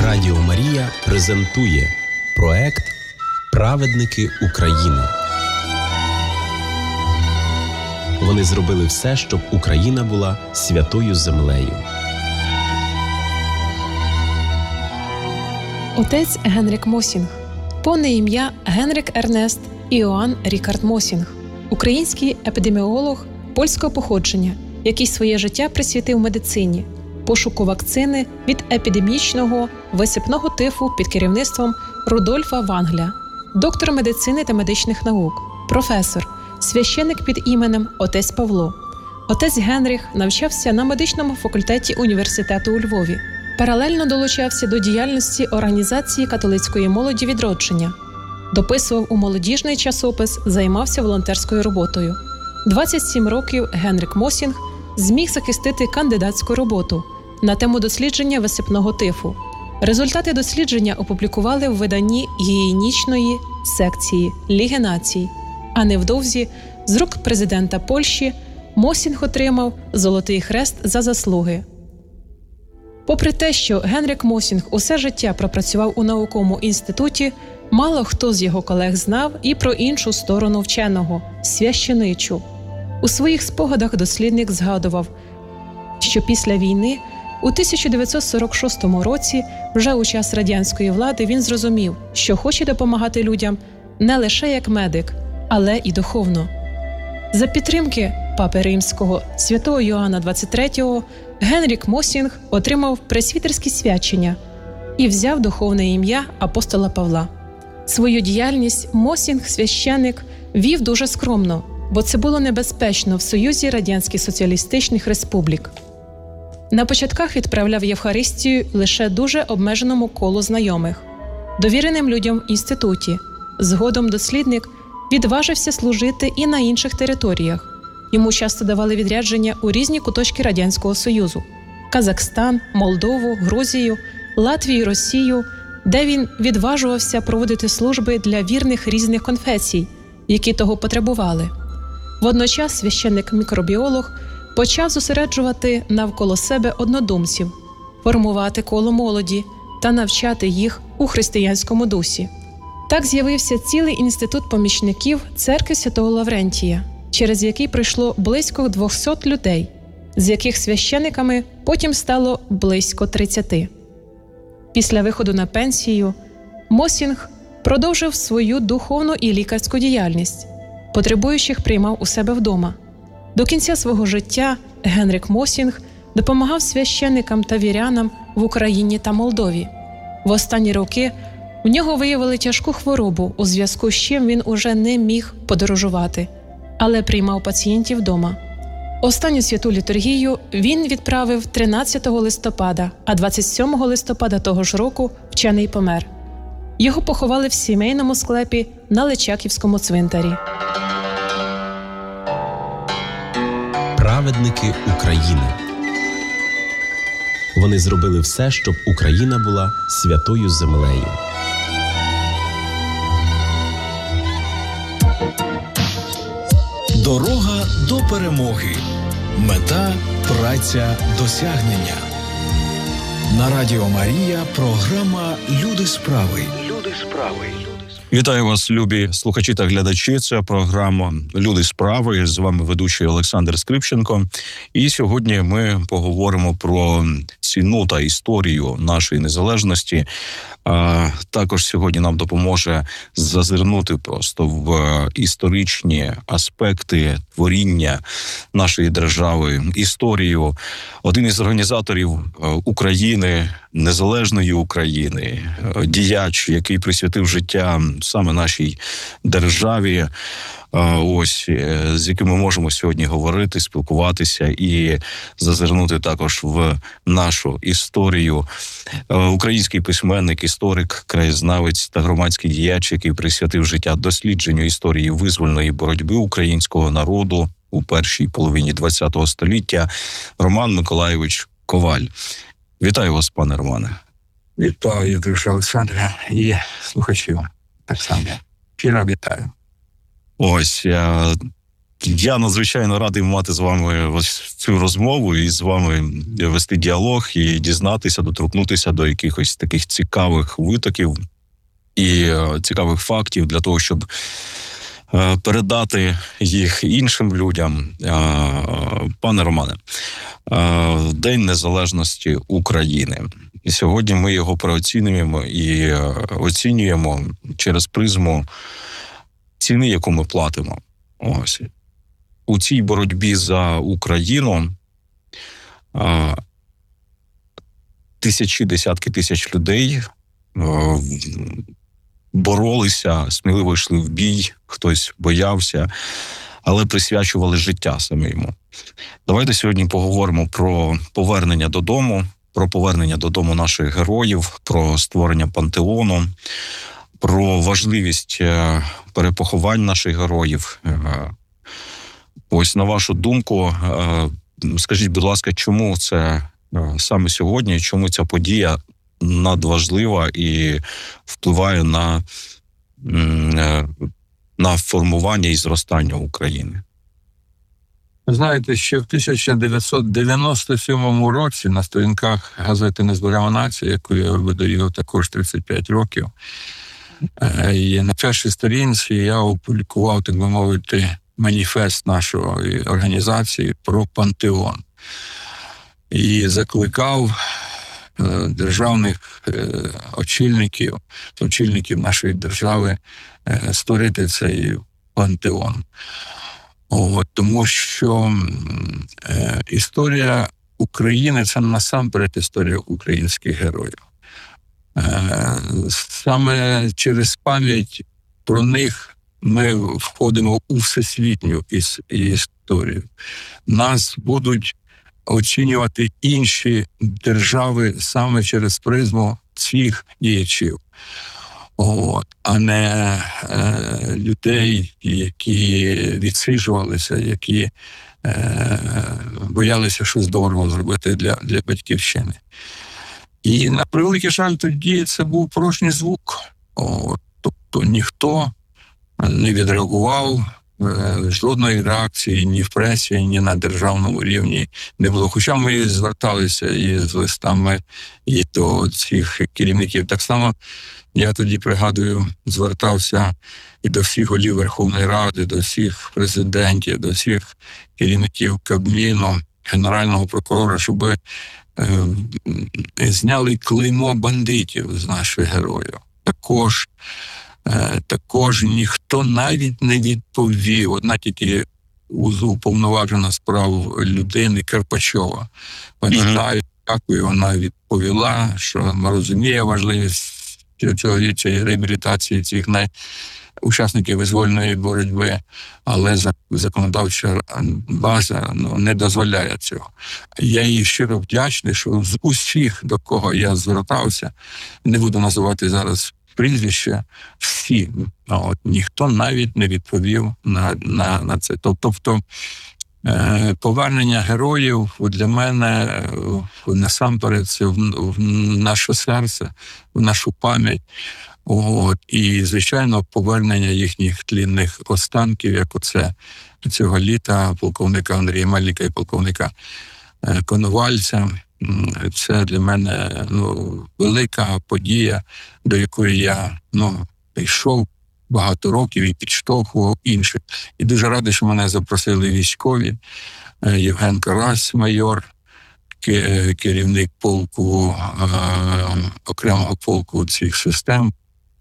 Радіо Марія презентує проект «Праведники України». Вони зробили все, щоб Україна була святою землею. Отець Генрік Мосінг. Повне ім'я Генрік Ернест Іоанн Рікард Мосінг. Український епідеміолог польського походження, який своє життя присвятив медицині, пошуку вакцини від епідемічного висипного тифу під керівництвом Рудольфа Вангля, доктор медицини та медичних наук, професор, священик під іменем отець Павло. Отець Генріх навчався на медичному факультеті університету у Львові. Паралельно долучався до діяльності організації католицької молоді «Відродження». Дописував у молодіжний часопис, займався волонтерською роботою. 27 років Генрік Мосінг зміг захистити кандидатську роботу на тему дослідження висипного тифу. Результати дослідження опублікували в виданні гігієнічної секції Ліги націй, а невдовзі з рук президента Польщі Мосінг отримав Золотий хрест за заслуги. Попри те, що Генрік Мосінг усе життя пропрацював у науковому інституті, мало хто з його колег знав і про іншу сторону вченого – священичу. У своїх спогадах дослідник згадував, що після війни у 1946 році, вже у час радянської влади, він зрозумів, що хоче допомагати людям не лише як медик, але і духовно. За підтримки Папи Римського святого Йоанна XXIII Генрік Мосінг отримав пресвітерські свячення і взяв духовне ім'я апостола Павла. Свою діяльність Мосінг, священик, вів дуже скромно, бо це було небезпечно в Союзі Радянських Соціалістичних Республік. На початках відправляв Євхаристію лише дуже обмеженому колу знайомих, довіреним людям в інституті. Згодом дослідник відважився служити і на інших територіях. Йому часто давали відрядження у різні куточки Радянського Союзу – Казахстан, Молдову, Грузію, Латвію, Росію, де він відважувався проводити служби для вірних різних конфесій, які того потребували. Водночас священник-мікробіолог почав зосереджувати навколо себе однодумців, формувати коло молоді та навчати їх у християнському дусі. Так з'явився цілий інститут помічників церкви Святого Лаврентія, через який пройшло близько 200 людей, з яких священиками потім стало близько 30. Після виходу на пенсію Мосінг продовжив свою духовну і лікарську діяльність. Потребуючих приймав у себе вдома. До кінця свого життя Генрік Мосінг допомагав священикам та вірянам в Україні та Молдові. В останні роки у нього виявили тяжку хворобу, у зв'язку з чим він уже не міг подорожувати, але приймав пацієнтів вдома. Останню святу літургію він відправив 13 листопада, а 27 листопада того ж року вчений помер. Його поховали в сімейному склепі на Личаківському цвинтарі. Праведники України. Вони зробили все, щоб Україна була святою землею. Дорога до перемоги. Мета – праця, досягнення. На Радіо Марія програма «Люди справи». Люди справи. Вітаю вас, любі слухачі та глядачі. Це програма «Люди справи». З вами ведучий Олександр Скрипченко. І сьогодні ми поговоримо про ціну та історію нашої незалежності. Також сьогодні нам допоможе зазирнути просто в історичні аспекти творіння нашої держави, історію. Один із організаторів України, незалежної України, діяч, який присвятив життя саме нашій державі, ось з яким ми можемо сьогодні говорити, спілкуватися і зазирнути також в нашу історію. Український письменник, історик, краєзнавець та громадський діяч, який присвятив життя дослідженню історії визвольної боротьби українського народу у першій половині ХХ століття, Роман Миколайович Коваль. Вітаю вас, пане Романе. Вітаю, дуже Олександре, і слухачів так само. Щиро вітаю. Ось, Я надзвичайно радий мати з вами ось цю розмову і з вами вести діалог і дізнатися, доторкнутися до якихось таких цікавих витоків і цікавих фактів для того, щоб передати їх іншим людям. Пане Романе, День Незалежності України. І сьогодні ми його переоцінюємо і оцінюємо через призму ціни, яку ми платимо. Ось. У цій боротьбі за Україну тисячі, десятки тисяч людей боролися, сміливо йшли в бій, хтось боявся, але присвячували життя саме йому. Давайте сьогодні поговоримо про повернення додому наших героїв, про створення пантеону, про важливість перепоховань наших героїв. Ось, на вашу думку, скажіть, будь ласка, чому це саме сьогодні, чому ця подія надважлива і впливає на формування і зростання України? Знаєте, ще в 1997 році на сторінках газети «Незбирана нація», яку я видаю також 35 років, і на першій сторінці я опублікував, так би мовити, маніфест нашої організації про пантеон. І закликав державних очільників нашої держави створити цей пантеон. Тому що історія України – це насамперед історія українських героїв. Саме через пам'ять про них ми входимо у всесвітню історію. Нас будуть оцінювати інші держави саме через призму цих діячів. А не людей, які відсиджувалися, які боялися щось доброго зробити для батьківщини. І, на превеликий жаль, тоді це був порожній звук. Тобто ніхто не відреагував, жодної реакції ні в пресі, ні на державному рівні не було. Хоча ми зверталися і з листами і до цих керівників. Так само, я тоді, пригадую, звертався і до всіх голів Верховної Ради, до всіх президентів, до всіх керівників Кабміну, Генерального прокурора, щоб зняли клеймо бандитів з наших героїв. Також ніхто навіть не відповів. Одна тільки уповноважена справ людини Карпачова. Пам'ятаю, дякую, вона відповіла, що розуміє важливість цієї реабілітації цих учасників визвольної боротьби, але законодавча база не дозволяє цього. Я їй щиро вдячний, що з усіх, до кого я звертався, не буду називати зараз прізвище, всі, ніхто навіть не відповів на це. Тобто повернення героїв для мене насамперед це в наше серце, в нашу пам'ять. І, звичайно, повернення їхніх тлінних останків, як оце цього літа полковника Андрія Мельника і полковника Коновальця. Це для мене велика подія, до якої я йшов багато років і підштовхував інших. І дуже радий, що мене запросили військові. Євген Карась, майор, керівник полку, окремого полку цих систем.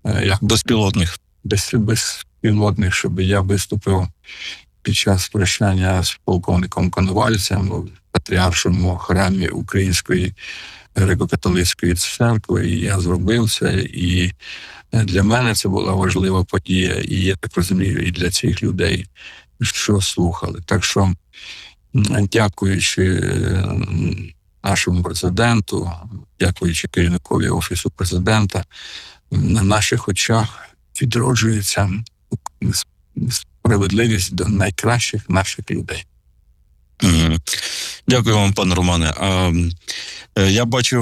Безпілотних, щоб я виступив під час прощання з полковником Коновальцем в Патріаршому храмі Української греко-католицької церкви. І я зробив це, і для мене це була важлива подія, і я так розумію, і для цих людей, що слухали. Так що, дякуючи нашому президенту, дякуючи керівникові Офісу президента, на наших очах відроджується справедливість до найкращих наших людей. Дякую вам, пане Романе. Я бачив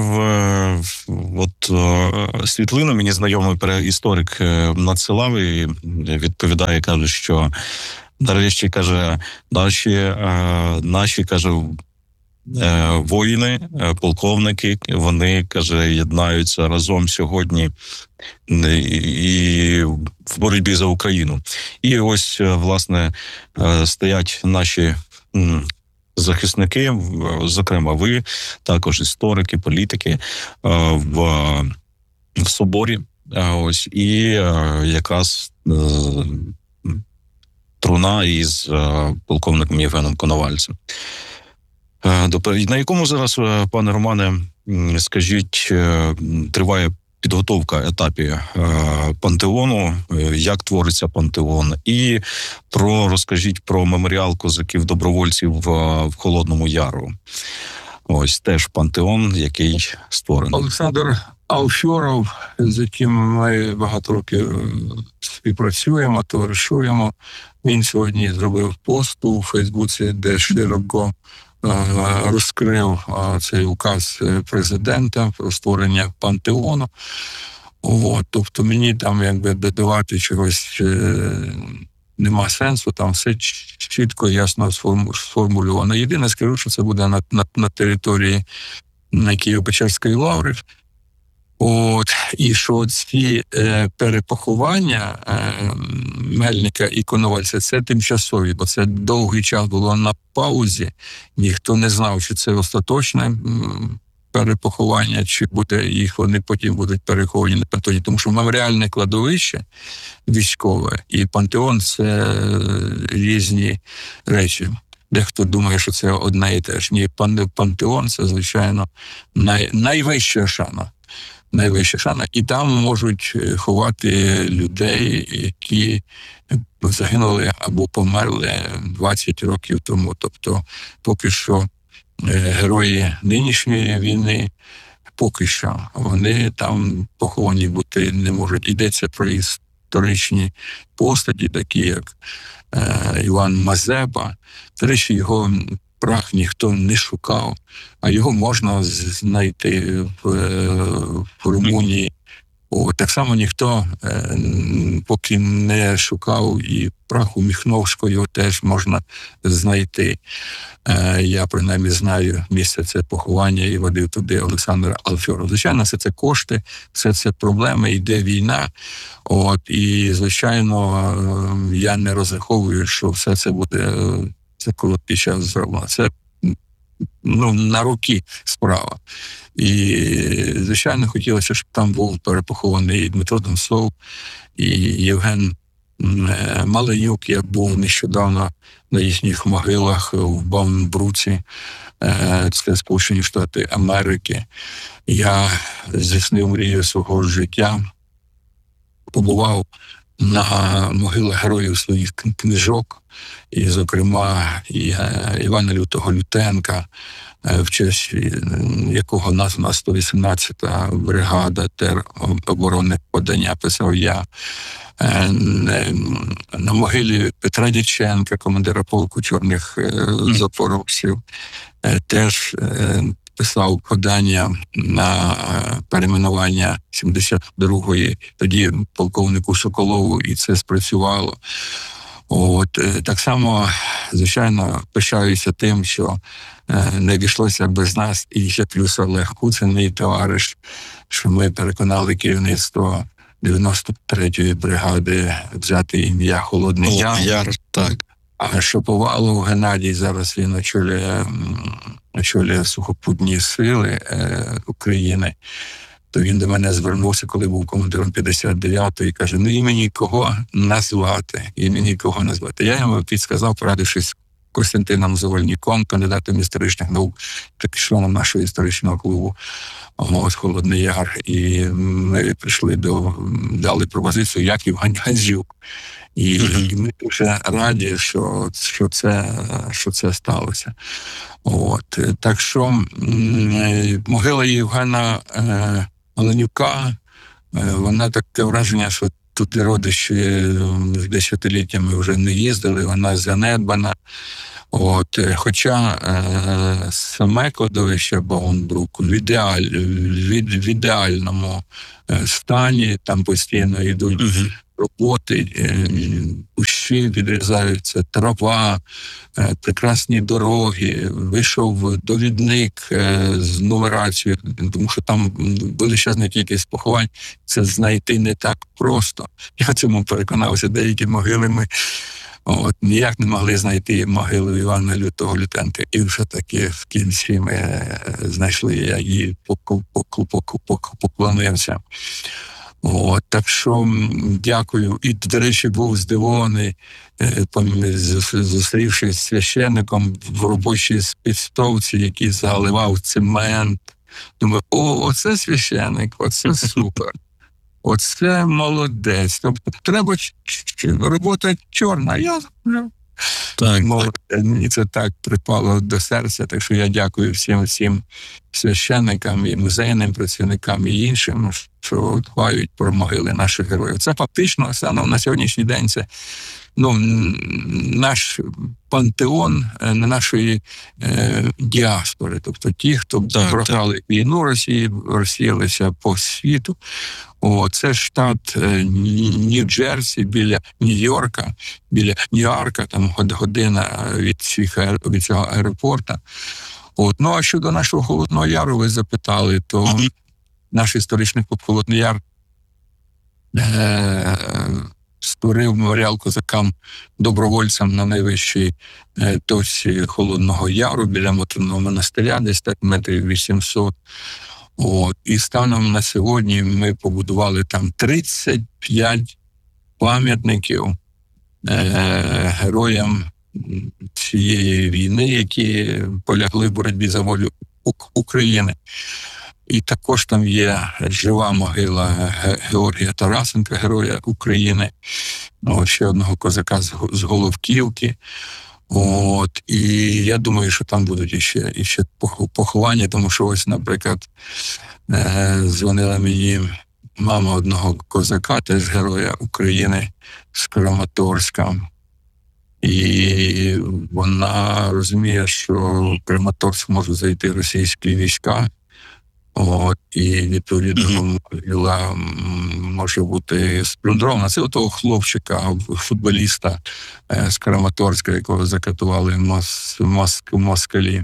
світлину, мені знайомий історик надсилав і відповідає, каже, що нарешті, каже, наші, каже, воїни, полковники, вони, каже, єднаються разом сьогодні і в боротьбі за Україну. І ось, власне, стоять наші захисники, зокрема ви, також історики, політики, в соборі. Ось, і якраз труна із полковником Євгеном Коновальцем. На якому зараз, пане Романе, скажіть, триває підготовка етапі пантеону, як твориться пантеон, і розкажіть про меморіал козаків-добровольців в Холодному Яру. Ось теж пантеон, який створений. Олександр Алфьоров, з яким ми багато років співпрацюємо, товаришуємо. Він сьогодні зробив пост у Фейсбуці, де широко розкрив цей указ президента про створення пантеону. Тобто мені там якби додавати чогось нема сенсу, там все чітко, ясно сформульовано. Єдине, скажу, що це буде на території Києво-Печерської лаври. І що ці перепоховання Мельника і Коновальця – це тимчасові, бо це довгий час було на паузі. Ніхто не знав, чи це остаточне перепоховання, чи вони потім будуть переховані на пантеоні. Тому що меморіальне кладовище військове і пантеон – це різні речі. Дехто думає, що це одне і те ж. Ні, пантеон – це, звичайно, найвища шана. Найвища шана. І там можуть ховати людей, які загинули або померли 20 років тому. Тобто поки що герої нинішньої війни, поки що вони там поховані бути не можуть. Йдеться про історичні постаті, такі як Іван Мазепа. До речі, його прах ніхто не шукав, а його можна знайти в Румунії. Так само ніхто поки не шукав, і праху Міхновського його теж можна знайти. Я, принаймні, знаю місце це поховання і водив туди Олександра Алфьорова. Звичайно, все це кошти, все це проблеми, йде війна. І, звичайно, я не розраховую, що все це буде за короткий час зроблено. Це на роки справа. І, звичайно, хотілося, щоб там був перепохований Дмитро Донцов і Євген Маленюк. Я був нещодавно на їхніх могилах в Баумбруці, це Сполучені Штати Америки. Я здійснив мрію свого життя, побував на могилах героїв своїх книжок, і, зокрема, Івана Лютого Лютенка, в честь якого названа 118-та бригада тероборонних подання, писав я. На могилі Петра Дяченка, командира полку чорних запорожців, теж писав подання на перейменування 72-ї, тоді полковнику Соколову, і це спрацювало. Так само, звичайно, пишаюся тим, що не обійшлося без нас, і ще плюс Олег Куцин, мій товариш, що ми переконали керівництво 93-ї бригади взяти ім'я Холодний Яр. Так. А Шаповалов Геннадій, зараз він очолює сухопутні сили України, то він до мене звернувся, коли був командиром 59-ї, і каже, імені кого назвати, Я йому підсказав, порадившись з Костянтином Завальніком, кандидатом історичних наук, так членом нашого історичного клубу Холодний Яр. І ми прийшли дали пропозицію Яків Ганзюк. І ми дуже раді, що це сталося. Так що могила Євгена Маленюка, вона таке враження, що тут родичі з десятиліттями вже не їздили, вона занедбана. Хоча саме кладовище Баумбруку в ідеальному стані, там постійно йдуть роботи, кущі відрізаються, трава, прекрасні дороги, вийшов довідник з нумерацією, тому що там величезна кількість поховань, це знайти не так просто. Я цьому переконався, деякі могили ми ніяк не могли знайти могилу Івана Лютого Лютенка. І вже таки в кінці ми знайшли, я їй поклонився. Так що дякую. І, до речі, був здивований, зустрівшись з священником в робочій спецтовці, який заливав цемент. Думаю, оце священник, оце супер. Оце молодець. Тобто треба робота чорна. Я Так. Мені це так припало до серця, так що я дякую всім священникам і музейним працівникам і іншим, що дбають про могили наших героїв. Це фактично на сьогоднішній день це наш пантеон нашої діаспори. Тобто ті, хто програли війну Росії, розсіялися по світу. Це штат Нью-Джерсі біля Нью-Йорка, біля Нью-Йорка, там година від цього аеропорта. А щодо нашого Холодного Яру ви запитали, то наш історичний клуб Холодний Яр створив меморіал козакам-добровольцям на найвищій точці Холодного Яру біля Матерного монастиря, десь так метрів 800. І станом на сьогодні ми побудували там 35 пам'ятників героям цієї війни, які полягли в боротьбі за волю України. І також там є жива могила Георгія Тарасенка, героя України, ще одного козака з Головківки. І я думаю, що там будуть іще поховання, тому що ось, наприклад, дзвонила мені мама одного козака, теж героя України з Краматорська. І вона розуміє, що в Краматорськ можуть зайти російські війська. І відповідно могила може бути сплюндрована. Це того хлопчика, футболіста з Краматорська, якого закатували москалі.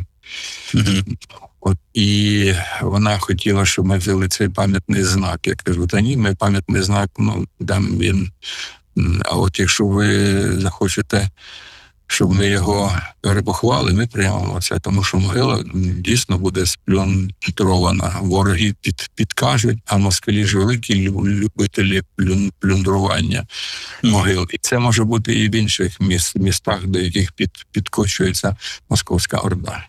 І вона хотіла, щоб ми взяли цей пам'ятний знак. Я кажу, та ні, ми пам'ятний знак, дам він. А якщо ви захочете, щоб ми його перепоховали, ми приймемо це, тому що могила дійсно буде сплюндрована. Вороги підкажуть, а москалі ж великі любителі плюндрування могил. І це може бути і в інших містах, до яких підкочується Московська Орда.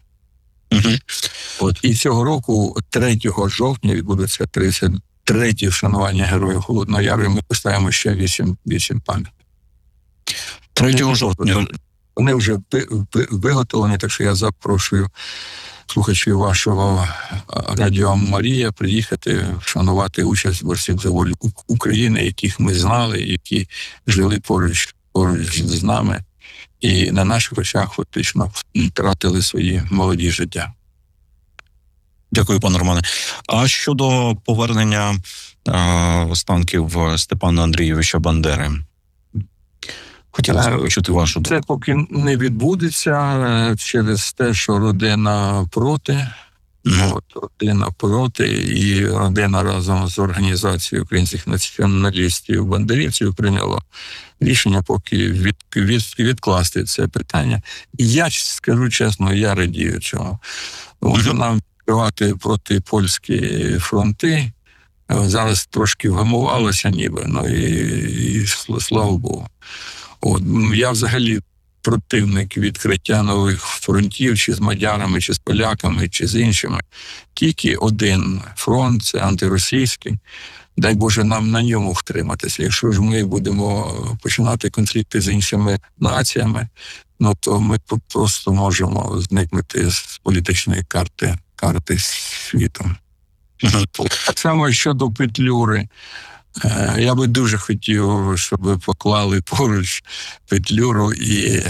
І цього року, 3 жовтня, відбудеться 33-є вшанування Героїв Холодного Яру, і ми поставимо ще 8 пам'ятників. 3 жовтня. Вони вже виготовлені, так що я запрошую слухачів вашого Радіо Марія приїхати, вшанувати участь в борців за волю України, яких ми знали, які жили поруч з нами і на наших очах фактично втратили свої молоді життя. Дякую, пане Романе. А щодо повернення останків Степана Андрійовича Бандери? Хотілося почути вашу думку. Це поки не відбудеться через те, що родина проти. Родина проти, і родина разом з організацією українських націоналістів-бандерівців прийняла рішення поки відкласти це питання. І я скажу чесно, я радію цього. Нам відкривати проти польські фронти зараз трошки вгамувалося ніби, і слава Богу. Я взагалі противник відкриття нових фронтів, чи з мадярами, чи з поляками, чи з іншими. Тільки один фронт, це антиросійський. Дай Боже нам на ньому втриматися. Якщо ж ми будемо починати конфлікти з іншими націями, то ми просто можемо зникнути з політичної карти світу. Так само щодо Петлюри. Я би дуже хотів, щоб ви поклали поруч Петлюру і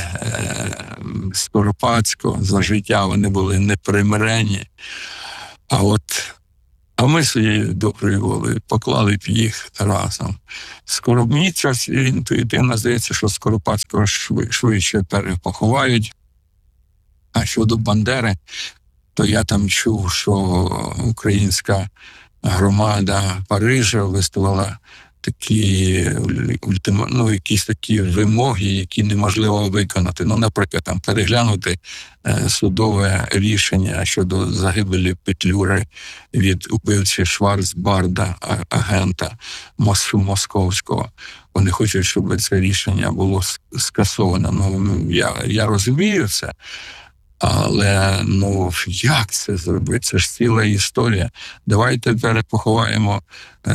Скоропадського. За життя вони були непримиренні. А ми своєю доброю волею поклали б їх разом. Скоро мені час інтуїтивно здається, що Скоропадського швидше перепоховають. А щодо Бандери, то я там чув, що українська громада Парижа виставила такі якісь такі вимоги, які неможливо виконати. Наприклад, там переглянути судове рішення щодо загибелі Петлюри від убивці Шварцбарда, агента московського. Вони хочуть, щоб це рішення було скасовано. Я розумію це. Але, як це зробити? Це ж ціла історія. Давайте перепоховаємо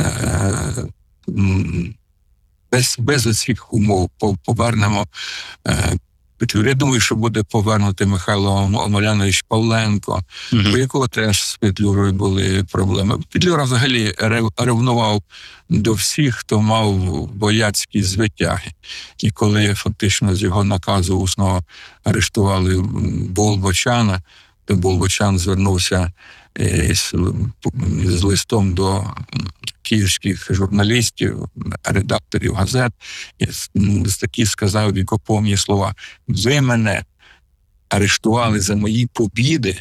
без оцих умов, повернемо Петлюру. Я думаю, що буде повернути Михайло Омелянович Павленко, у якого теж з Петлюрою були проблеми. Петлюра взагалі ревнував до всіх, хто мав бояцькі звитяги. І коли фактично з його наказу усного арештували Болбочана, то Болбочан звернувся з листом до київських журналістів, редакторів газет, і такі сказав вікопомні слова: ви мене арештували за мої побіди.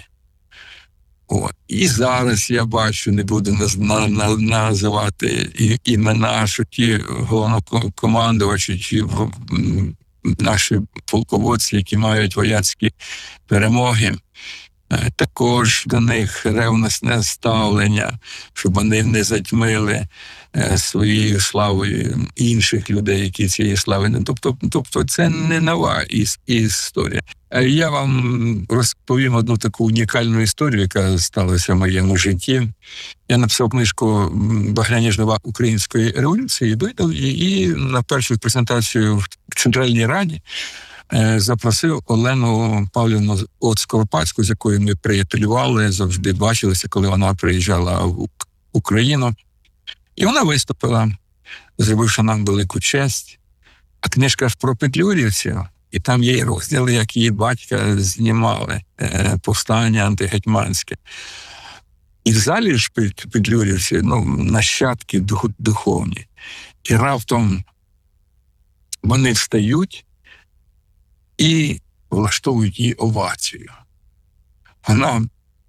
І зараз я бачу, не буду називати імена, що ті головнокомандувачі, чи наші полководці, які мають вояцькі перемоги, також до них ревностне ставлення, щоб вони не затьмили своєю славою інших людей, які цієї слави не. Тобто це не нова історія. Я вам розповім одну таку унікальну історію, яка сталася в моєму житті. Я написав книжку «Багряні жнива української революції», видав і на першу презентацію в Центральній Раді запросив Олену Павлівну Скоропадську, з якою ми приятелювали, завжди бачилися, коли вона приїжджала в Україну. І вона виступила, зробивши нам велику честь. А книжка ж про петлюрівців, і там є розділи, як її батька знімали, повстання антигетьманське. І в залі ж петлюрівці, нащадки духовні. І раптом вони встають і влаштовують їй овацію. Вона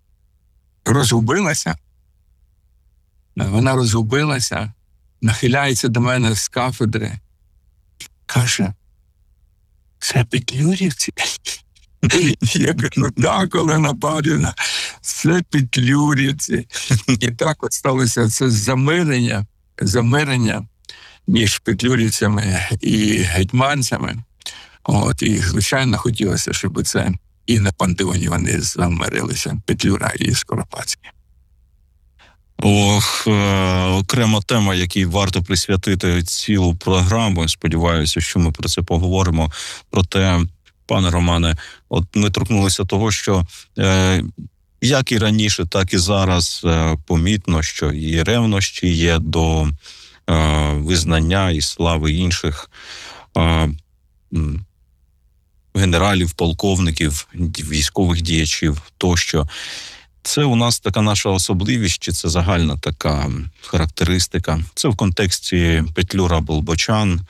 розгубилася, нахиляється до мене з кафедри, каже: це петлюрівці? Я кажу: так, Олена Павлівна, це петлюрівці. І так от сталося це замирення між петлюрівцями і гетьманцями. І, звичайно, хотілося, щоб це і на пантеоні вони замирилися, Петлюра і Скоропадський. Окрема тема, якій варто присвятити цілу програму. Сподіваюся, що ми про це поговоримо. Проте, пане Романе, ми торкнулися того, що як і раніше, так і зараз помітно, що і ревнощі є до визнання і слави інших генералів, полковників, військових діячів тощо. Це у нас така наша особливість, чи це загальна така характеристика? Це в контексті Петлюра, Болбочан.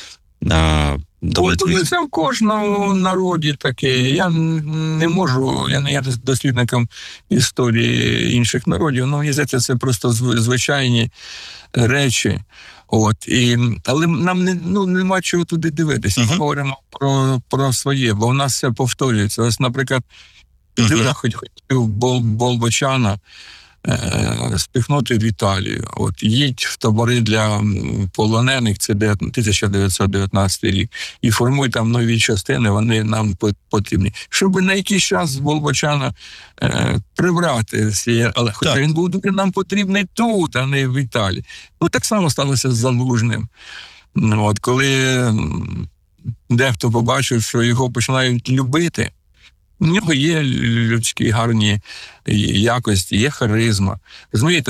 Це в кожному народі таке. Я не можу, я не є дослідником історії інших народів, мені здається, це просто звичайні речі. Але нам нема чого туди дивитися. Ми говоримо про своє, бо у нас все повторюється. Ось, наприклад, Петлюра хотів Болбочана спихнути в Італію. Їдь в табори для полонених, це 1919 рік, і формуй там нові частини, вони нам потрібні. Щоб на якийсь час Болбочана прибрати, але хоча він був нам потрібний тут, а не в Італії. Так само сталося з Залужним. Коли дехто побачив, що його починають любити, у нього є людські гарні якості, є харизма. Розумієте,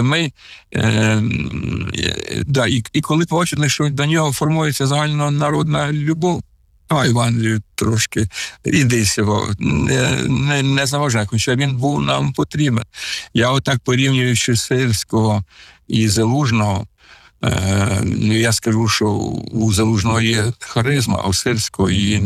і коли побачили, що до нього формується загальнонародна любов, А Іван трошки іди сього, не заважай, хоча він був нам потрібен. Я отак порівнюючи Сирського і Залужного, я скажу, що у Залужного є харизма, а у Сирського її